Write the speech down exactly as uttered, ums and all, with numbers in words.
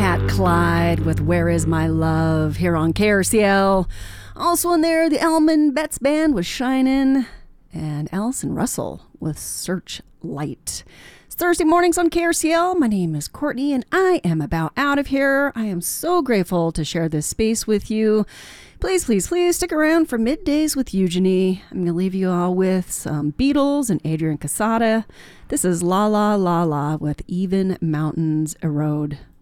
Pat Clyde with Where Is My Love here on K R C L. Also in there, the Elman Betts Band with Shinin', and Allison Russell with Searchlight. It's Thursday mornings on K R C L. My name is Courtney, and I am about out of here. I am so grateful to share this space with you. Please, please, please stick around for Middays with Eugenie. I'm going to leave you all with some Beatles and Adrian Casada. This is La La La La with Even Mountains Erode.